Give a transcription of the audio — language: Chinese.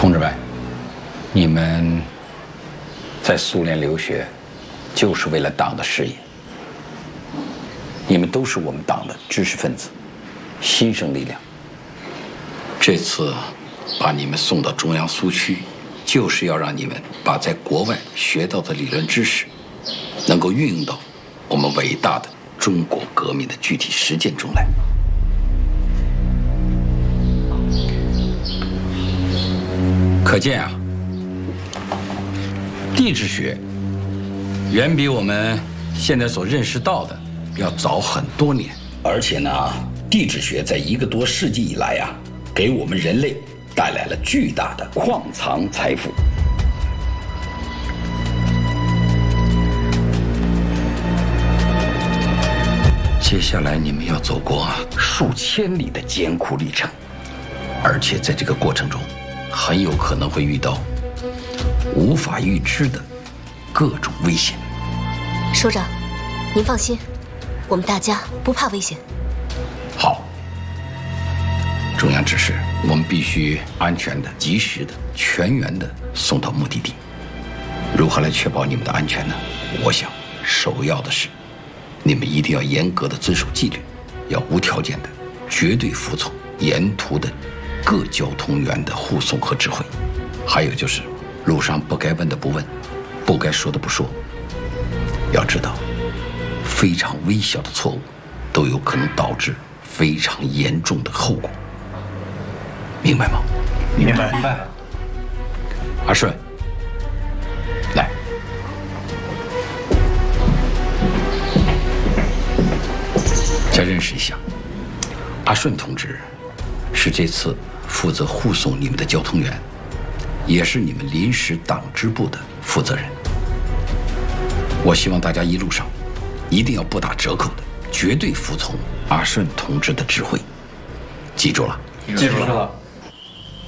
同志们，你们在苏联留学，就是为了党的事业。你们都是我们党的知识分子，新生力量。这次把你们送到中央苏区，就是要让你们把在国外学到的理论知识，能够运用到我们伟大的中国革命的具体实践中来。可见啊，地质学远比我们现在所认识到的要早很多年。而且呢，地质学在1个多世纪以来啊，给我们人类带来了巨大的矿藏财富。接下来你们要走过数千里的艰苦历程，而且在这个过程中，很有可能会遇到无法预知的各种危险。 首长，您放心，我们大家不怕危险。 好，中央指示，我们必须安全的、及时的、全员的送到目的地。如何来确保你们的安全呢？我想，首要的是，你们一定要严格的遵守纪律，要无条件的、绝对服从沿途的各交通员的护送和指挥。还有就是，路上不该问的不问，不该说的不说。要知道，非常微小的错误，都有可能导致非常严重的后果。明白吗？ 明白。明白。 阿顺，来。再认识一下，阿顺同志是这次负责护送你们的交通员，也是你们临时党支部的负责人。我希望大家一路上一定要不打折扣的，绝对服从阿顺同志的指挥。记住了？ 记住了。